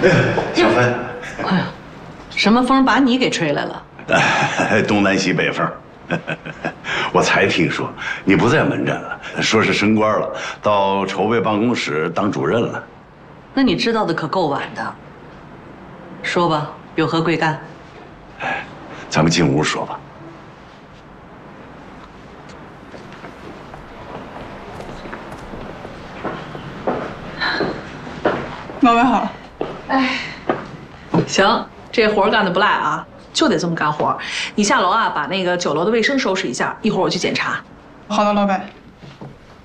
小芬， 哎呀，什么风把你给吹来了？ 东南西北风。我才听说你不在门诊了，说是升官了，到筹备办公室当主任了。 那你知道的可够晚的。说吧，有何贵干？ 咱们进屋说吧。 老板好。 哎，行，这活干得不赖啊，就得这么干活。你下楼啊，把那个9楼的卫生收拾一下，一会儿我去检查。 好的，老板。